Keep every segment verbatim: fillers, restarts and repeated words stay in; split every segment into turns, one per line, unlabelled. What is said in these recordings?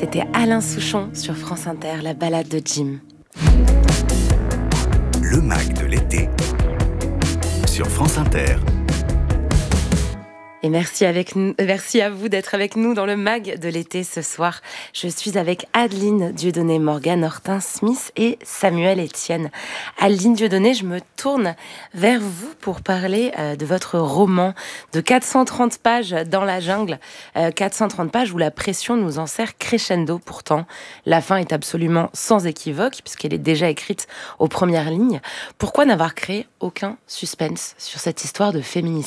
C'était Alain Souchon sur France Inter, la balade de Jim.
Le Mag de l'été sur France Inter.
Et merci, avec nous, merci à vous d'être avec nous dans le Mag de l'été ce soir. Je suis avec Adeline Dieudonné, Morgane Hortin-Smith et Samuel Etienne. Adeline Dieudonné, je me tourne vers vous pour parler euh, de votre roman de quatre cent trente pages dans la jungle. Euh, quatre cent trente pages où la pression nous en sert crescendo. Pourtant, la fin est absolument sans équivoque puisqu'elle est déjà écrite aux premières lignes. Pourquoi n'avoir créé aucun suspense sur cette histoire de féminicide ?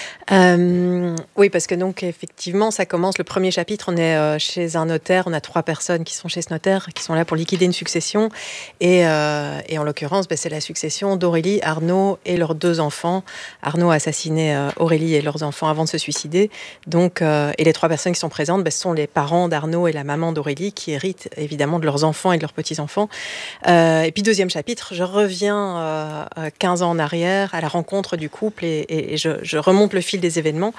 Euh, oui, parce que donc effectivement, ça commence. Le premier chapitre, on est euh, chez un notaire. On a trois personnes qui sont chez ce notaire, qui sont là pour liquider une succession. Et, euh, et en l'occurrence, ben, c'est la succession d'Aurélie, Arnaud et leurs deux enfants. Arnaud a assassiné euh, Aurélie et leurs enfants avant de se suicider. Donc, euh, et les trois personnes qui sont présentes, ben, ce sont les parents d'Arnaud et la maman d'Aurélie qui héritent évidemment de leurs enfants et de leurs petits-enfants. Euh, et puis deuxième chapitre, je reviens euh, quinze ans en arrière à la rencontre du couple et, et, et je, je remonte le fil des événements.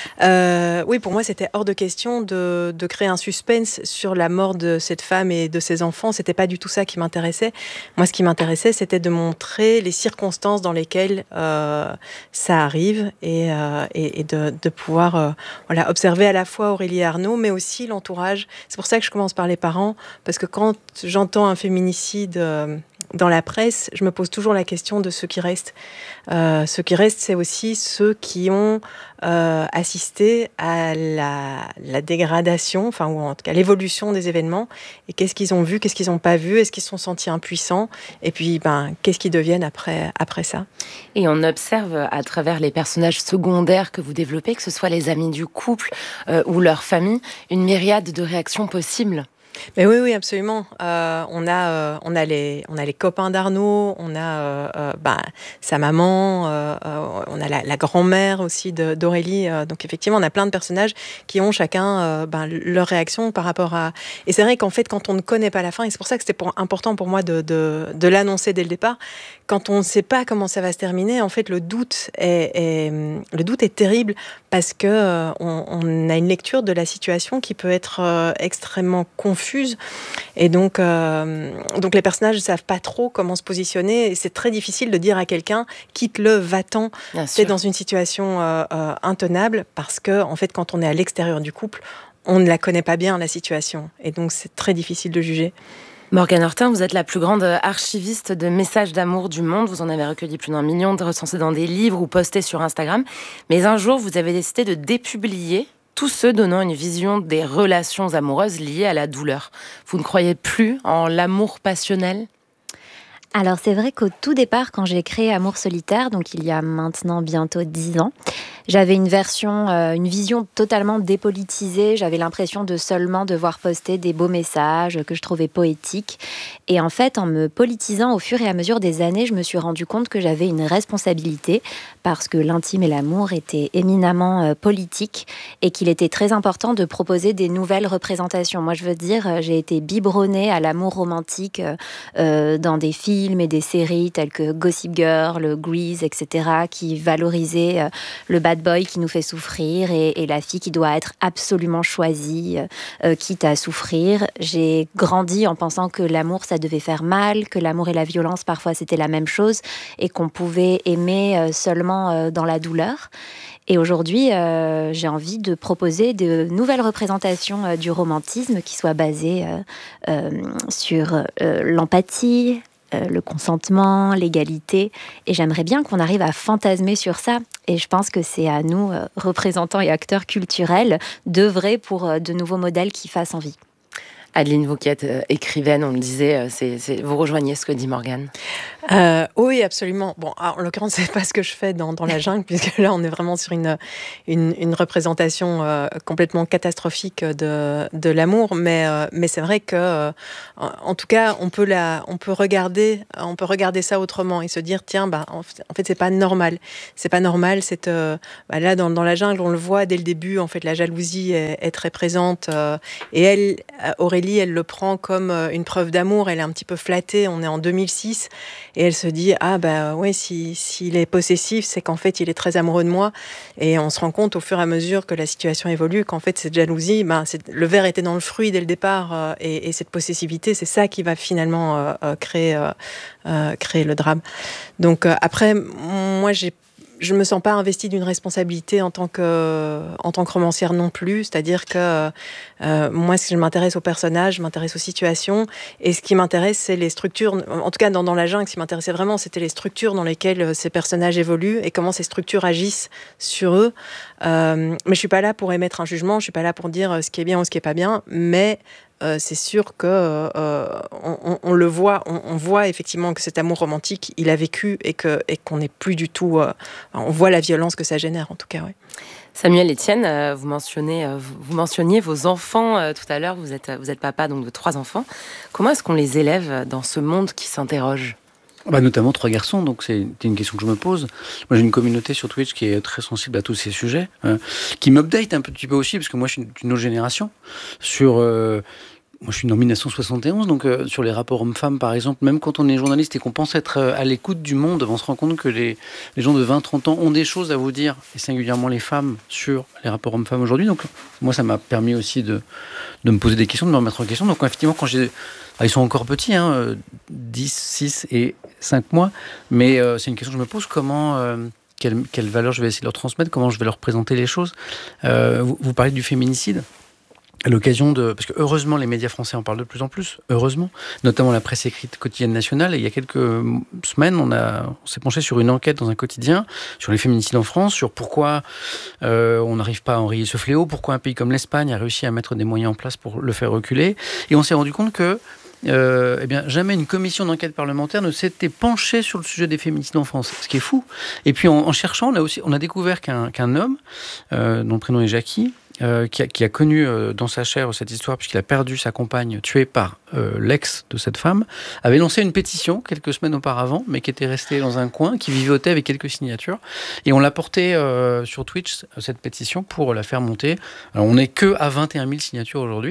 Euh, oui, pour moi, c'était hors de question de, de créer un suspense sur la mort de cette femme et de ses enfants. C'était pas du tout ça qui m'intéressait. Moi, ce qui m'intéressait, c'était de montrer les circonstances dans lesquelles euh, ça arrive et, euh, et, et de, de pouvoir euh, voilà, observer à la fois Aurélie et Arnaud, mais aussi l'entourage. C'est pour ça que je commence par les parents, parce que quand j'entends un féminicide euh, dans la presse, je me pose toujours la question de ceux qui restent. Euh, ceux qui restent, c'est aussi ceux qui ont euh, assisté à la, la dégradation, enfin, ou en tout cas l'évolution des événements. Et qu'est-ce qu'ils ont vu, qu'est-ce qu'ils n'ont pas vu, est-ce qu'ils se sont sentis impuissants ? Et puis, ben, qu'est-ce qu'ils deviennent après, après ça ?
Et on observe à travers les personnages secondaires que vous développez, que ce soit les amis du couple euh, ou leur famille, une myriade de réactions possibles.
Mais oui, oui, absolument. Euh, on a, euh, on a les, on a les copains d'Arnaud, on a euh, euh, bah, sa maman, euh, euh, on a la, la grand-mère aussi de, d'Aurélie. Euh, donc effectivement, on a plein de personnages qui ont chacun euh, bah, leur réaction par rapport à. Et c'est vrai qu'en fait, quand on ne connaît pas la fin, et c'est pour ça que c'était pour, important pour moi de, de, de l'annoncer dès le départ. Quand on ne sait pas comment ça va se terminer, en fait, le doute est, est le doute est terrible parce que euh, on, on a une lecture de la situation qui peut être euh, extrêmement confuse. Et donc, euh, donc les personnages ne savent pas trop comment se positionner. Et c'est très difficile de dire à quelqu'un quitte-le, va-t'en. C'est dans une situation euh, euh, intenable parce que, en fait, quand on est à l'extérieur du couple, on ne la connaît pas bien, la situation. Et donc, c'est très difficile de juger.
Morgane Hortin, vous êtes la plus grande archiviste de messages d'amour du monde. Vous en avez recueilli plus d'un million, recensés dans des livres ou postés sur Instagram. Mais un jour, vous avez décidé de dépublier tous ceux donnant une vision des relations amoureuses liées à la douleur. Vous ne croyez plus en l'amour passionnel ?
Alors c'est vrai qu'au tout départ, quand j'ai créé Amour solitaire, donc il y a maintenant bientôt dix ans, j'avais une version, euh, une vision totalement dépolitisée. J'avais l'impression de seulement devoir poster des beaux messages que je trouvais poétiques. Et en fait, en me politisant au fur et à mesure des années, je me suis rendu compte que j'avais une responsabilité parce que l'intime et l'amour étaient éminemment euh, politiques et qu'il était très important de proposer des nouvelles représentations. Moi, je veux dire, j'ai été biberonnée à l'amour romantique euh, dans des films et des séries telles que Gossip Girl, Grease, et cetera, qui valorisaient euh, le bad boy qui nous fait souffrir et, et la fille qui doit être absolument choisie, euh, quitte à souffrir. J'ai grandi en pensant que l'amour, ça devait faire mal, que l'amour et la violence, parfois, c'était la même chose et qu'on pouvait aimer euh, seulement euh, dans la douleur. Et aujourd'hui, euh, j'ai envie de proposer de nouvelles représentations euh, du romantisme qui soient basées euh, euh, sur euh, l'empathie, Euh, le consentement, l'égalité. Et j'aimerais bien qu'on arrive à fantasmer sur ça. Et je pense que c'est à nous, euh, représentants et acteurs culturels, d'œuvrer pour euh, de nouveaux modèles qui fassent envie.
Adeline, vous qui êtes euh, écrivaine, on le disait, euh, c'est, c'est, vous rejoignez ce que dit Morgane.
Euh, oui, absolument. Bon, en l'occurrence, c'est pas ce que je fais dans, dans la jungle, puisque là, on est vraiment sur une, une, une représentation euh, complètement catastrophique de, de l'amour. Mais, euh, mais c'est vrai que, euh, en tout cas, on peut la, on peut regarder, on peut regarder ça autrement et se dire, tiens, bah, en fait, c'est pas normal. C'est pas normal. C'est euh, bah, là, dans, dans la jungle, on le voit dès le début. En fait, la jalousie est, est très présente. Euh, et elle, Aurélie, Aurélie, elle le prend comme une preuve d'amour. Elle est un petit peu flattée. On est en deux mille six et elle se dit ah ben ouais, si s'il est possessif, c'est qu'en fait il est très amoureux de moi. Et on se rend compte au fur et à mesure que la situation évolue qu'en fait cette jalousie, ben c'est, le ver était dans le fruit dès le départ euh, et, et cette possessivité, c'est ça qui va finalement euh, euh, créer euh, euh, créer le drame. Donc euh, après, moi j'ai je me sens pas investie d'une responsabilité en tant que en tant que romancière non plus, c'est-à-dire que euh, moi si je m'intéresse aux personnages, je m'intéresse aux situations et ce qui m'intéresse c'est les structures, en tout cas dans, dans la jungle, ce qui m'intéressait vraiment c'était les structures dans lesquelles ces personnages évoluent et comment ces structures agissent sur eux. Euh, mais je suis pas là pour émettre un jugement, je suis pas là pour dire ce qui est bien ou ce qui est pas bien, mais Euh, c'est sûr que euh, on, on, on le voit, on, on voit effectivement que cet amour romantique, il a vécu et que et qu'on n'est plus du tout. Euh, on voit la violence que ça génère, en tout cas. Ouais.
Samuel Etienne, euh, vous mentionnez, euh, vous mentionniez vos enfants euh, tout à l'heure. Vous êtes vous êtes papa donc de trois enfants. Comment est-ce qu'on les élève dans ce monde qui s'interroge ?
Bah, notamment trois garçons, donc c'est une question que je me pose. Moi, j'ai une communauté sur Twitch qui est très sensible à tous ces sujets, euh, qui m'update un petit peu aussi, parce que moi, je suis d'une autre génération, sur... Euh, moi, je suis né en dix-neuf cent soixante et onze, donc euh, sur les rapports hommes-femmes, par exemple, même quand on est journaliste et qu'on pense être euh, à l'écoute du monde, on se rend compte que les, les gens de vingt trente ans ont des choses à vous dire, et singulièrement les femmes, sur les rapports hommes-femmes aujourd'hui. Donc, moi, ça m'a permis aussi de, de me poser des questions, de me remettre en question. Donc, effectivement, quand j'ai... Ah, ils sont encore petits, hein, dix, six et cinq mois, mais euh, c'est une question que je me pose, comment... Euh, quelle, quelle valeur je vais essayer de leur transmettre, comment je vais leur présenter les choses. Euh, vous, vous parlez du féminicide à l'occasion de... Parce que heureusement, les médias français en parlent de plus en plus, heureusement, notamment la presse écrite quotidienne nationale. Et il y a quelques semaines, on, a, on s'est penché sur une enquête dans un quotidien sur les féminicides en France, sur pourquoi euh, on n'arrive pas à enrayer ce fléau, pourquoi un pays comme l'Espagne a réussi à mettre des moyens en place pour le faire reculer. Et on s'est rendu compte que Euh, eh bien, jamais une commission d'enquête parlementaire ne s'était penchée sur le sujet des féminicides en France, ce qui est fou. Et puis en, en cherchant, on a, aussi, on a découvert qu'un, qu'un homme, euh, dont le prénom est Jackie, euh, qui, a, qui a connu euh, dans sa chair cette histoire, puisqu'il a perdu sa compagne tuée par euh, l'ex de cette femme, avait lancé une pétition quelques semaines auparavant, mais qui était restée dans un coin, qui vivotait avec quelques signatures. Et on l'a portée euh, sur Twitch, cette pétition, pour la faire monter. Alors, on n'est que à vingt et un mille signatures aujourd'hui.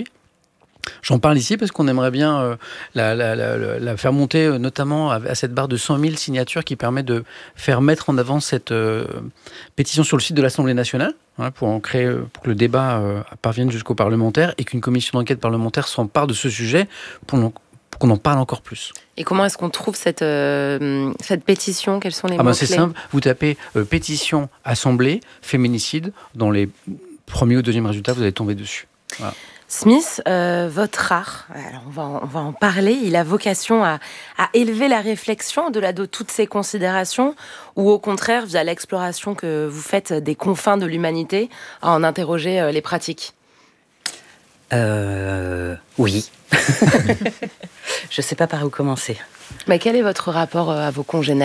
J'en parle ici parce qu'on aimerait bien euh, la, la, la, la faire monter euh, notamment à, à cette barre de cent mille signatures qui permet de faire mettre en avant cette euh, pétition sur le site de l'Assemblée nationale, hein, pour, en créer, pour que le débat euh, parvienne jusqu'aux parlementaires et qu'une commission d'enquête parlementaire s'empare de ce sujet pour, pour qu'on en parle encore plus.
Et comment est-ce qu'on trouve cette, euh, cette pétition ? Quels sont les
ah ben
mots-clés ?
C'est simple, vous tapez euh, pétition Assemblée, féminicide, dans les premiers ou deuxièmes résultats, vous allez tomber dessus. Voilà.
Smith, euh, votre art, alors on, va en, on va en parler, il a vocation à, à élever la réflexion au-delà de toutes ces considérations ou au contraire, via l'exploration que vous faites des confins de l'humanité, à en interroger euh, les pratiques ?
Euh, oui. Je ne sais pas par où commencer.
Mais quel est votre rapport euh, à vos congénères ?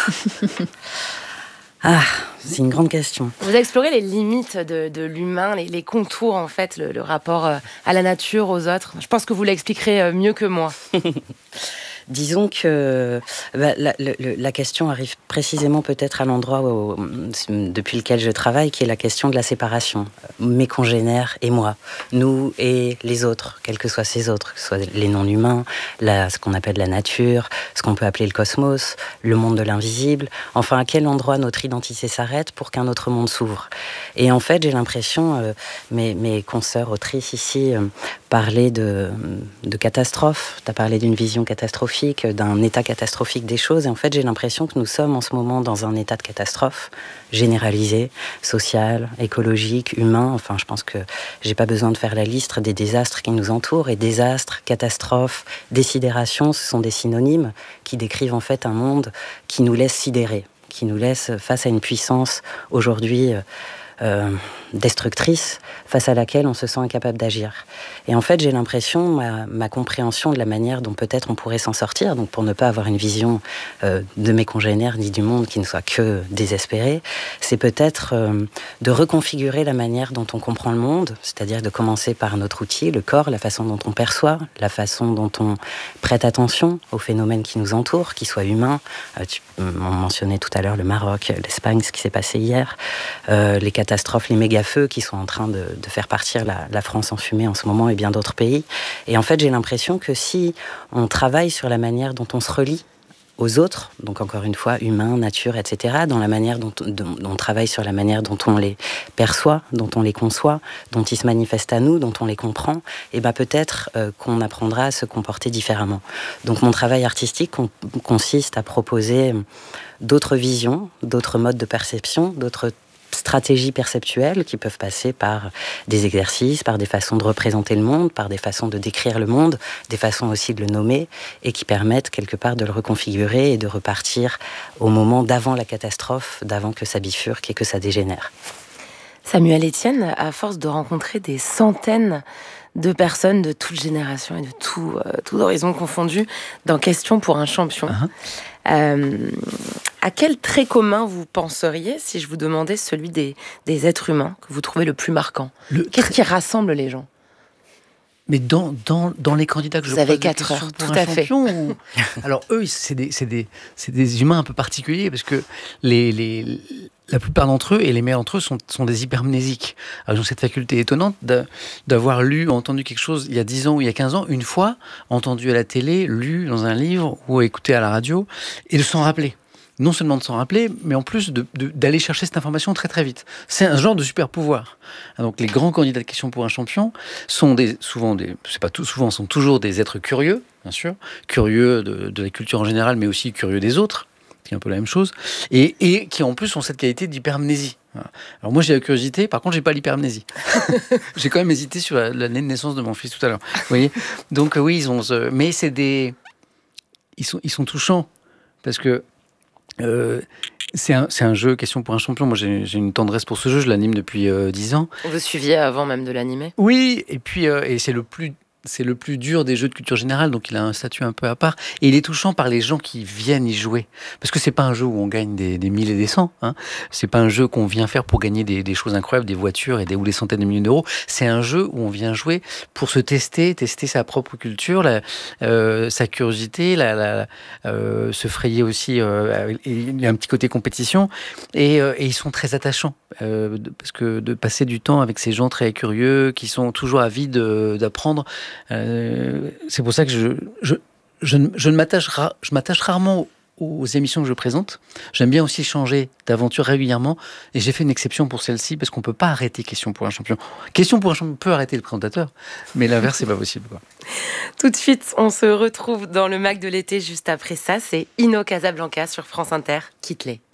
Ah, c'est une grande question.
Vous explorez les limites de, de l'humain, les, les contours, en fait, le, le rapport à la nature, aux autres. Je pense que vous l'expliquerez mieux que moi.
Disons que bah, la, la, la question arrive précisément peut-être à l'endroit où, depuis lequel je travaille, qui est la question de la séparation. Mes congénères et moi, nous et les autres, quels que soient ces autres, que ce soit les non-humains, la, ce qu'on appelle la nature, ce qu'on peut appeler le cosmos, le monde de l'invisible. Enfin, à quel endroit notre identité s'arrête pour qu'un autre monde s'ouvre. Et en fait, j'ai l'impression, euh, mes, mes consoeurs autrices ici euh, parlaient de, de catastrophe. Tu as parlé d'une vision catastrophique, d'un état catastrophique des choses. Et en fait, j'ai l'impression que nous sommes en ce moment dans un état de catastrophe généralisé, social, écologique, humain. Enfin, je pense que j'ai pas besoin de faire la liste des désastres qui nous entourent. Et désastres, catastrophes, désidération, ce sont des synonymes qui décrivent en fait un monde qui nous laisse sidérer, qui nous laisse face à une puissance aujourd'hui euh, euh, destructrice, face à laquelle on se sent incapable d'agir. Et en fait, j'ai l'impression, ma, ma compréhension de la manière dont peut-être on pourrait s'en sortir, donc pour ne pas avoir une vision euh, de mes congénères ni du monde qui ne soit que désespérée, c'est peut-être euh, de reconfigurer la manière dont on comprend le monde, c'est-à-dire de commencer par notre outil, le corps, la façon dont on perçoit, la façon dont on prête attention aux phénomènes qui nous entourent, qu'ils soient humains. Euh, tu, on mentionnait tout à l'heure le Maroc, l'Espagne, ce qui s'est passé hier, euh, les catastrophes catastrophes, les méga-feux qui sont en train de, de faire partir la, la France en fumée en ce moment et bien d'autres pays. Et en fait, j'ai l'impression que si on travaille sur la manière dont on se relie aux autres, donc encore une fois, humains, nature, et cetera, dans la manière dont, dont, dont on travaille sur la manière dont on les perçoit, dont on les conçoit, dont ils se manifestent à nous, dont on les comprend, et ben peut-être euh, qu'on apprendra à se comporter différemment. Donc mon travail artistique con- consiste à proposer d'autres visions, d'autres modes de perception, d'autres stratégies perceptuelles qui peuvent passer par des exercices, par des façons de représenter le monde, par des façons de décrire le monde, des façons aussi de le nommer, et qui permettent quelque part de le reconfigurer et de repartir au moment d'avant la catastrophe, d'avant que ça bifurque et que ça dégénère.
Samuel Etienne, à force de rencontrer des centaines de personnes de toutes générations et de tout, euh, tout horizon confondu, dans Question pour un champion, uh-huh. euh, à quel trait commun vous penseriez si je vous demandais celui des, des êtres humains que vous trouvez le plus marquant ? Le Qu'est-ce qui rassemble les gens ?
Mais dans, dans, dans les candidats que
vous
je
avez quatre heures, tout à fait.
Ou... Alors eux, c'est des, c'est, des, c'est des humains un peu particuliers parce que les, les, la plupart d'entre eux, et les meilleurs d'entre eux, sont, sont des hypermnésiques. Alors, ils ont cette faculté étonnante d'avoir lu, entendu quelque chose il y a dix ans ou il y a quinze ans, une fois, entendu à la télé, lu dans un livre ou écouté à la radio, et de s'en rappeler. Non seulement de s'en rappeler, mais en plus de, de, d'aller chercher cette information très très vite. C'est un genre de super pouvoir. Donc les grands candidats de Question pour un champion sont des, souvent des, c'est pas tout, souvent, sont toujours des êtres curieux, bien sûr, curieux de, de la culture en général, mais aussi curieux des autres, qui est un peu la même chose, et, et qui en plus ont cette qualité d'hypermnésie. Alors moi j'ai la curiosité, par contre j'ai pas l'hypermnésie. J'ai quand même hésité sur la, l'année de naissance de mon fils tout à l'heure. Vous voyez ? Donc oui, ils ont, mais c'est des, ils sont, ils sont touchants parce que Euh, c'est, un, c'est un jeu Question pour un champion. Moi, j'ai, j'ai une tendresse pour ce jeu. Je l'anime depuis euh, dix ans.
Vous suiviez avant même de l'animer ?
Oui, et puis euh, et c'est le plus c'est le plus dur des jeux de culture générale, donc il a un statut un peu à part. Et il est touchant par les gens qui viennent y jouer. Parce que c'est pas un jeu où on gagne des, des mille et des cents. Hein. C'est pas un jeu qu'on vient faire pour gagner des, des choses incroyables, des voitures et des, ou des centaines de millions d'euros. C'est un jeu où on vient jouer pour se tester, tester sa propre culture, la, euh, sa curiosité, la, la, euh, se frayer aussi. Euh, il y a un petit côté compétition. Et, euh, et ils sont très attachants. Euh, parce que de passer du temps avec ces gens très curieux, qui sont toujours avides de, d'apprendre, Euh, c'est pour ça que je, je, je, je, m'attache, ra, je m'attache rarement aux, aux émissions que je présente. J'aime bien aussi changer d'aventure régulièrement. Et j'ai fait une exception pour celle-ci parce qu'on ne peut pas arrêter Question pour un champion. Question pour un champion peut arrêter le présentateur, mais l'inverse, c'est pas possible, quoi.
Tout de suite, on se retrouve dans le Mac de l'été juste après ça. C'est Inno Casablanca sur France Inter. Quitte-les.